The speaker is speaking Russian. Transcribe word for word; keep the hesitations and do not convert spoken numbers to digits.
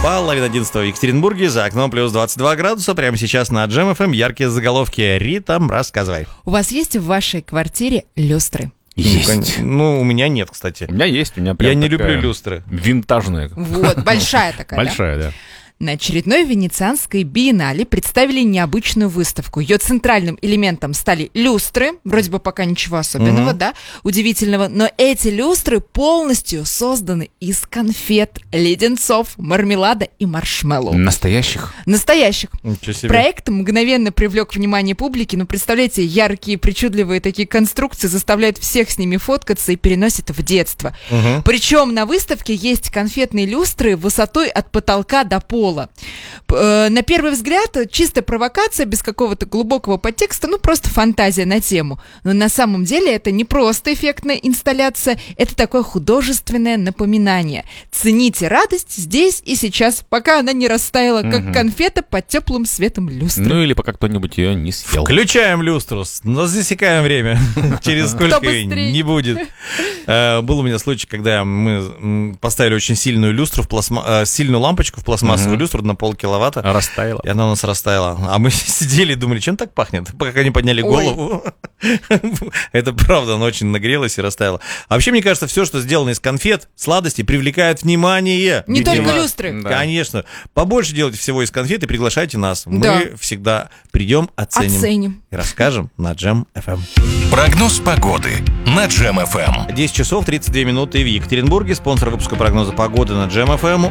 Половина одиннадцатого в Екатеринбурге, за окном плюс двадцать два градуса. Прямо сейчас на Джем эф эм яркие заголовки. Рита, рассказывай. У вас есть в вашей квартире люстры? Есть. Ну, у меня нет, кстати. У меня есть, у меня прям Я не такая люблю люстры. Винтажная. Вот, большая такая, Большая, да. На очередной венецианской биеннале представили необычную выставку. Ее центральным элементом стали люстры. Вроде бы пока ничего особенного, Мгм. да, удивительного. Но эти люстры полностью созданы из конфет, леденцов, мармелада и маршмеллоу. Настоящих? Настоящих. Ничего себе. Проект мгновенно привлек внимание публики. Ну, представляете, яркие, причудливые такие конструкции заставляют всех с ними фоткаться и переносят в детство. Мгм. Причем на выставке есть конфетные люстры высотой от потолка до пола. П- э, На первый взгляд, чистая провокация, без какого-то глубокого подтекста, ну, просто фантазия на тему. Но на самом деле это не просто эффектная инсталляция, это такое художественное напоминание. Цените радость здесь и сейчас, пока она не растаяла, как Мгм. конфета под теплым светом люстры. Ну или пока кто-нибудь ее не съел. Включаем люстру, но засекаем время. Через сколько Кто ее быстрее? не будет. Э, Был у меня случай, когда мы м, поставили очень сильную люстру, в пластма- э, сильную лампочку в пластмассовую люстру на полкиловатта. Растаяло. И она у нас растаяла. А мы сидели и думали, чем так пахнет? Пока они подняли Ой. голову. Это правда, она очень нагрелась и растаяла. А вообще, мне кажется, все, что сделано из конфет, сладостей, привлекает внимание. Не Видимо. только люстры. Да. Конечно. Побольше делайте всего из конфет и приглашайте нас. Да. Мы всегда придем, оценим, Оценим. и расскажем на Джем эф эм. Прогноз погоды на Джем эф эм. десять часов тридцать две минуты в Екатеринбурге. Спонсор выпуска прогноза погоды на Джем эф эм